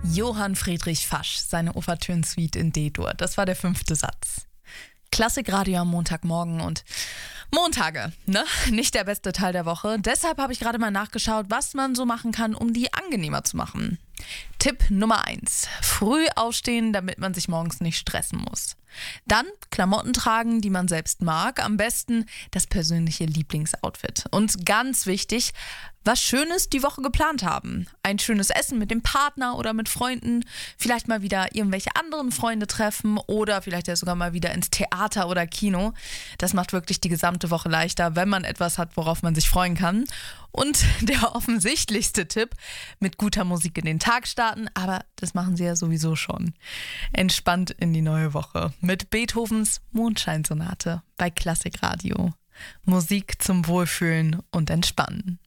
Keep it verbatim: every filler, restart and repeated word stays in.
Johann Friedrich Fasch, seine Ouvertüren-Suite in D-Dur. Das war der fünfte Satz. Klassikradio am Montagmorgen und Montage, ne? Nicht der beste Teil der Woche. Deshalb habe ich gerade mal nachgeschaut, was man so machen kann, um die angenehmer zu machen. Tipp Nummer eins. Früh aufstehen, damit man sich morgens nicht stressen muss. Dann Klamotten tragen, die man selbst mag. Am besten das persönliche Lieblingsoutfit. Und ganz wichtig, was Schönes die Woche geplant haben. Ein schönes Essen mit dem Partner oder mit Freunden. Vielleicht mal wieder irgendwelche anderen Freunde treffen oder vielleicht ja sogar mal wieder ins Theater oder Kino. Das macht wirklich die gesamte Woche leichter, wenn man etwas hat, worauf man sich freuen kann. Und der offensichtlichste Tipp, mit guter Musik in den Tag starten, aber das machen sie ja sowieso schon. Entspannt in die neue Woche mit Beethovens Mondscheinsonate bei Klassikradio. Musik zum Wohlfühlen und Entspannen.